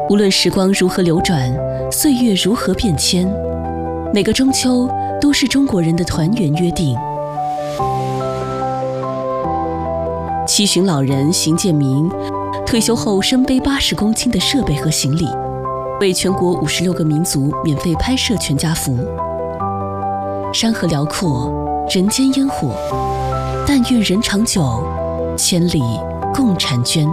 无论时光如何流转，岁月如何变迁，每个中秋都是中国人的团圆约定。七旬老人邢建民退休后身背80公斤的设备和行李，为全国56个民族免费拍摄全家福。山河辽阔，人间烟火，但愿人长久，千里共婵娟。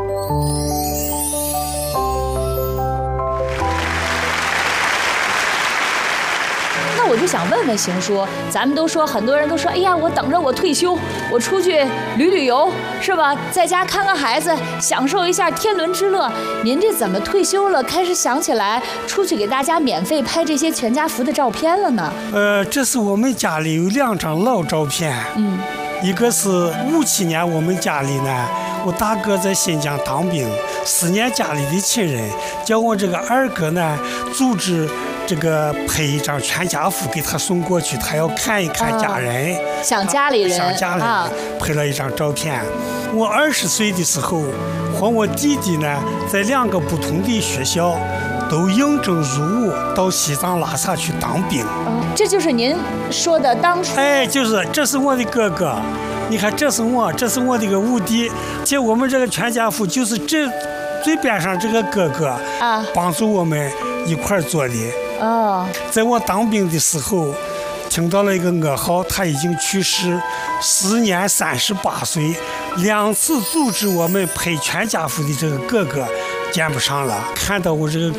我就想问问邢叔，咱们都说，很多人都说，哎呀，我等着我退休，我出去旅游，是吧？在家看看孩子，享受一下天伦之乐。您这怎么退休了，开始想起来出去给大家免费拍这些全家福的照片了呢？ 这是我们家里有2张老照片，一个是57年我们家里呢，我大哥在新疆当兵，4年家里的亲人叫我这个二哥呢组织这个拍一张全家福给他送过去，他要看一看家人， 想家里人， 想家里人，拍了一张照片。我20岁的时候和我弟弟呢在2个不同的学校都应征入伍，到西藏拉萨去当兵。 这就是您说的当初。 就是这是我的哥哥，你看这是我，这是我的个五弟。且我们这个全家福就是这最边上这个哥哥帮助我们一块做的。在我当兵的时候听到了一个噩耗，他已经去世，时年38岁，2次组织我们拍全家福的这个哥哥见不上了，看到我这个